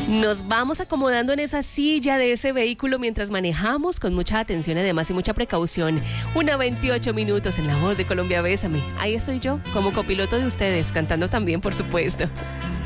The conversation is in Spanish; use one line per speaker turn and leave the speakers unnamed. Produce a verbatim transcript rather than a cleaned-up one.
Nos vamos acomodando en esa silla de ese vehículo mientras manejamos con mucha atención además y mucha precaución. Una veintiocho minutos en La Voz de Colombia, Bésame. Ahí estoy yo, como copiloto de ustedes, cantando también, por supuesto.